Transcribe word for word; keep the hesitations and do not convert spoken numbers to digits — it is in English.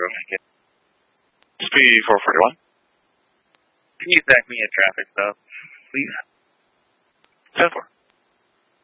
cargo. Speed four forty-one. Can you back me at traffic, though, please? ten four.